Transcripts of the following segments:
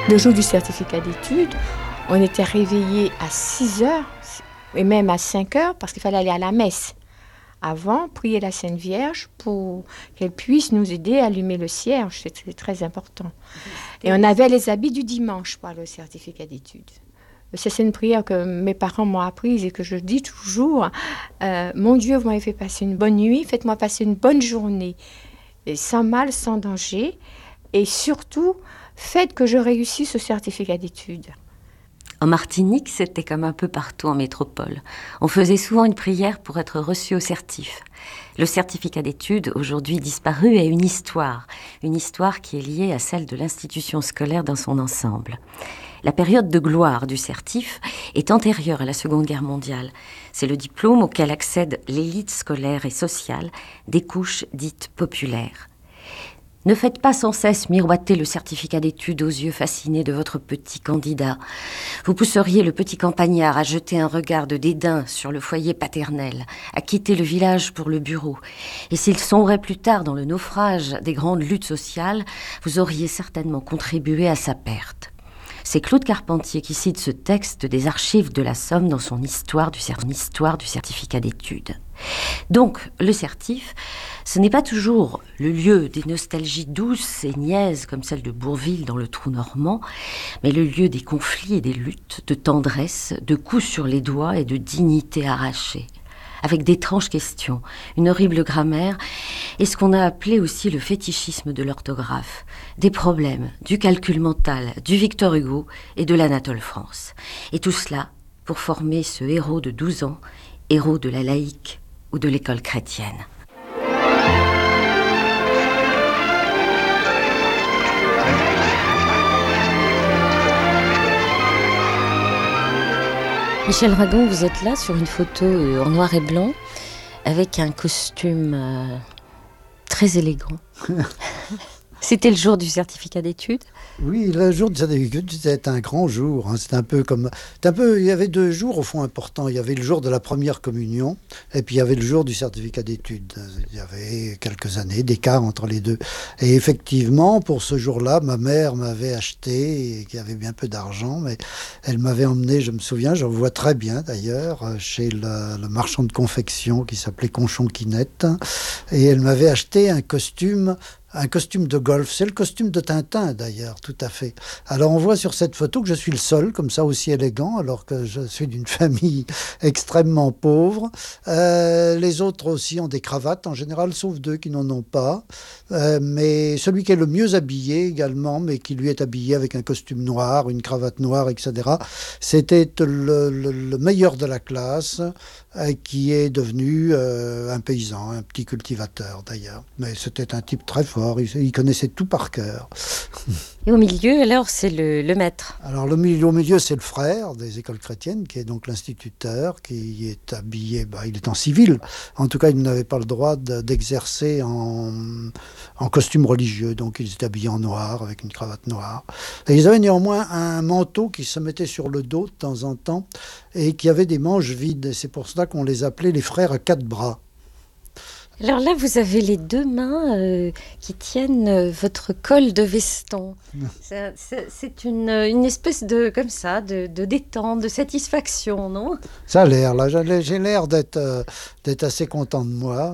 Le jour du certificat d'études, on était réveillés à 6 heures et même à 5 heures parce qu'il fallait aller à la messe. Avant, prier la Sainte Vierge pour qu'elle puisse nous aider à allumer le cierge. C'était très important. Et on avait les habits du dimanche pour le certificat d'études. C'est une prière que mes parents m'ont apprise et que je dis toujours. Mon Dieu, vous m'avez fait passer une bonne nuit, faites-moi passer une bonne journée, et sans mal, sans danger. Et surtout, faites que je réussisse au certificat d'études. En Martinique, c'était comme un peu partout en métropole. On faisait souvent une prière pour être reçu au certif. Le certificat d'études, aujourd'hui disparu, est une histoire qui est liée à celle de l'institution scolaire dans son ensemble. La période de gloire du certif est antérieure à la Seconde Guerre mondiale. C'est le diplôme auquel accède l'élite scolaire et sociale des couches dites populaires. Ne faites pas sans cesse miroiter le certificat d'études aux yeux fascinés de votre petit candidat. Vous pousseriez le petit campagnard à jeter un regard de dédain sur le foyer paternel, à quitter le village pour le bureau. Et s'il sombrait plus tard dans le naufrage des grandes luttes sociales, vous auriez certainement contribué à sa perte. C'est Claude Carpentier qui cite ce texte des archives de la Somme dans son histoire du certificat d'études. Donc, le certif, ce n'est pas toujours le lieu des nostalgies douces et niaises comme celle de Bourville dans le Trou normand, mais le lieu des conflits et des luttes, de tendresse, de coups sur les doigts et de dignité arrachée. Avec d'étranges questions, une horrible grammaire et ce qu'on a appelé aussi le fétichisme de l'orthographe. Des problèmes, du calcul mental, du Victor Hugo et de l'Anatole France. Et tout cela pour former ce héros de 12 ans, héros de la laïque ou de l'école chrétienne. Michel Ragon, vous êtes là sur une photo en noir et blanc avec un costume très élégant. C'était le jour du certificat d'études ? Oui, le jour du certificat d'études, c'était un grand jour. C'était un peu comme... il y avait 2 jours au fond importants. Il y avait le jour de la première communion et puis il y avait le jour du certificat d'études. Il y avait quelques années d'écart entre les deux. Et effectivement, pour ce jour-là, ma mère m'avait acheté, et qui avait bien peu d'argent, mais elle m'avait emmené, je me souviens, je vois très bien d'ailleurs, chez le marchand de confection qui s'appelait Conchon-Quinette. Et elle m'avait acheté un costume de golf. C'est le costume de Tintin, d'ailleurs, tout à fait. Alors, on voit sur cette photo que je suis le seul, comme ça, aussi élégant, alors que je suis d'une famille extrêmement pauvre. Les autres aussi ont des cravates, en général, sauf 2 qui n'en ont pas. Mais celui qui est le mieux habillé également, mais qui lui est habillé avec un costume noir, une cravate noire, etc., c'était le meilleur de la classe, qui est devenu un paysan, un petit cultivateur, d'ailleurs. Mais c'était un type très fort. Il connaissait tout par cœur. Et au milieu, alors, c'est le maître. Alors, au milieu, c'est le frère des écoles chrétiennes, qui est donc l'instituteur, qui est habillé, il est en civil. En tout cas, il n'avait pas le droit d'exercer en costume religieux. Donc, il était habillé en noir, avec une cravate noire. Et ils avaient néanmoins un manteau qui se mettait sur le dos de temps en temps, et qui avait des manches vides. Et c'est pour cela qu'on les appelait les frères à 4 bras. Alors là, vous avez les 2 mains qui tiennent votre col de veston. C'est une espèce de, comme ça, de détente, de satisfaction, non ? Ça a l'air, là. J'ai l'air d'être assez content de moi.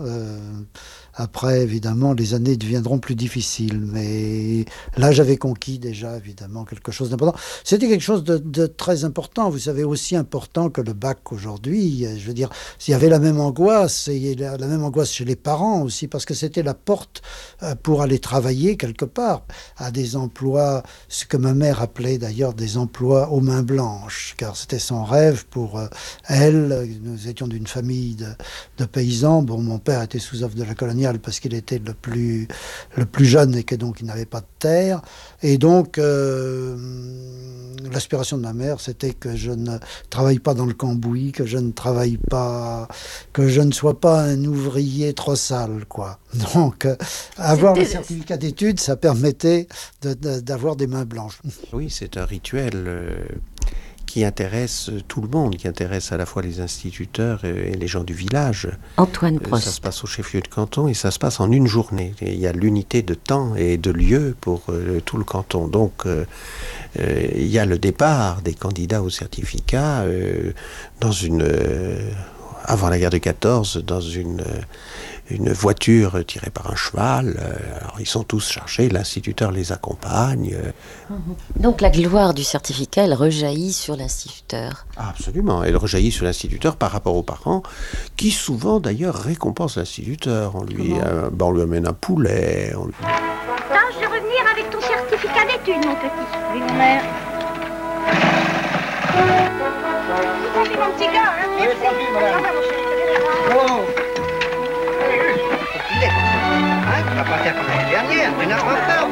Après, évidemment, les années deviendront plus difficiles. Mais là, j'avais conquis déjà, évidemment, quelque chose d'important. C'était quelque chose de très important. Vous savez, aussi important que le bac aujourd'hui. Je veux dire, s'il y avait la même angoisse, et la même angoisse chez les parents aussi, parce que c'était la porte pour aller travailler quelque part, à des emplois, ce que ma mère appelait d'ailleurs des emplois aux mains blanches, car c'était son rêve pour elle. Nous étions d'une famille de paysans. Bon, mon père était sous-oeuvre de la coloniale parce qu'il était le plus jeune et que donc il n'avait pas de terre. Et donc, l'aspiration de ma mère, c'était que je ne travaille pas dans le cambouis, que je ne sois pas un ouvrier trop sale, quoi. Donc, avoir le certificat d'études, ça permettait d'avoir des mains blanches. Oui, c'est un rituel qui intéresse tout le monde, qui intéresse à la fois les instituteurs et les gens du village. Antoine Prost. Ça se passe au chef-lieu de canton et ça se passe en une journée. Et il y a l'unité de temps et de lieu pour tout le canton. Donc il y a le départ des candidats au certificat avant la guerre de 14, dans une voiture tirée par un cheval. Alors ils sont tous chargés, l'instituteur les accompagne. Donc la gloire du certificat, elle rejaillit sur l'instituteur. Absolument, elle rejaillit sur l'instituteur par rapport aux parents, qui souvent d'ailleurs récompensent l'instituteur. On lui amène un poulet. Tâche de revenir avec ton certificat d'études, mon petit. Oui, grand-mère. Salut, mon petit gars, hein. Oui, tranquille, madame. Oh. Hein, tu vas pas faire comme l'année dernière, tu n'as pas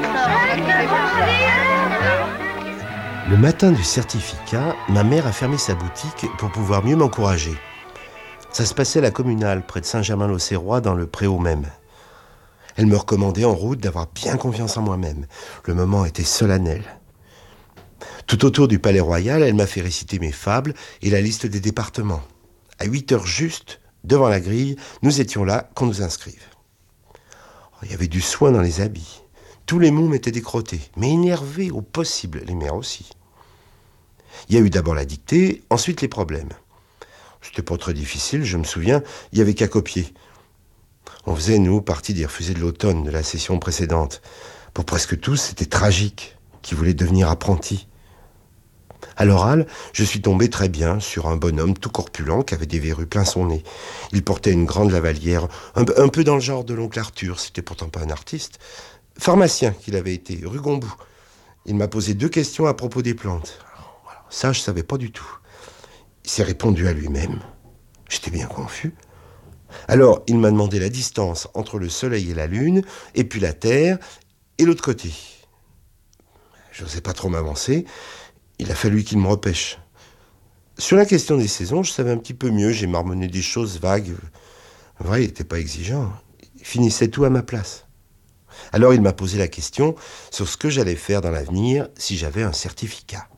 Le matin du certificat, ma mère a fermé sa boutique pour pouvoir mieux m'encourager. Ça se passait à la communale, près de Saint-Germain-l'Auxerrois, dans le Préau même. Elle me recommandait en route d'avoir bien confiance en moi-même. Le moment était solennel. Tout autour du Palais Royal, elle m'a fait réciter mes fables et la liste des départements. À 8h juste, devant la grille, nous étions là qu'on nous inscrive. Il y avait du soin dans les habits. Tous les mômes étaient décrottés, mais énervés au possible, les mères aussi. Il y a eu d'abord la dictée, ensuite les problèmes. C'était pas très difficile, je me souviens, il y avait qu'à copier. On faisait, nous, partie des refusés de l'automne de la session précédente. Pour presque tous, c'était tragique, qui voulaient devenir apprentis. À l'oral, je suis tombé très bien sur un bonhomme tout corpulent qui avait des verrues plein son nez. Il portait une grande lavalière, un peu dans le genre de l'oncle Arthur, c'était pourtant pas un artiste. Pharmacien qu'il avait été, rue Gombou. Il m'a posé 2 questions à propos des plantes. Alors, ça, je savais pas du tout. Il s'est répondu à lui-même. J'étais bien confus. Alors, il m'a demandé la distance entre le soleil et la lune, et puis la terre, et l'autre côté. Je n'osais pas trop m'avancer. Il a fallu qu'il me repêche. Sur la question des saisons, je savais un petit peu mieux. J'ai marmonné des choses vagues. Vrai, il n'était pas exigeant. Il finissait tout à ma place. Alors il m'a posé la question sur ce que j'allais faire dans l'avenir si j'avais un certificat.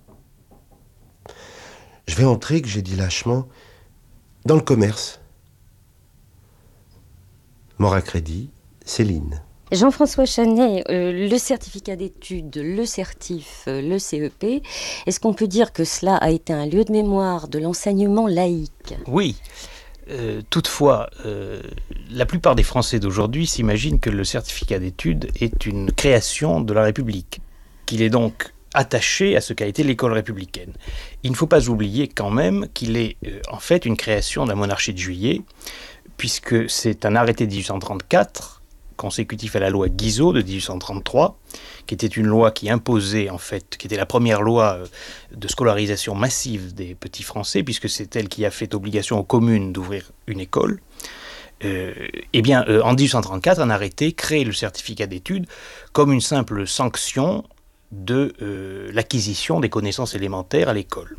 Je vais entrer, que j'ai dit lâchement, dans le commerce. Mort à crédit, Céline. Jean-François Chanet, le certificat d'études, le certif, le CEP, est-ce qu'on peut dire que cela a été un lieu de mémoire de l'enseignement laïque ? Oui. Toutefois, la plupart des Français d'aujourd'hui s'imaginent que le certificat d'études est une création de la République, qu'il est donc attaché à ce qu'a été l'école républicaine. Il ne faut pas oublier quand même qu'il est en fait une création de la monarchie de Juillet, puisque c'est un arrêté de 1834, consécutif à la loi Guizot de 1833, qui était une loi qui imposait, en fait, qui était la première loi de scolarisation massive des petits Français, puisque c'est elle qui a fait obligation aux communes d'ouvrir une école. En 1834, un arrêté crée le certificat d'études comme une simple sanction de l'acquisition des connaissances élémentaires à l'école.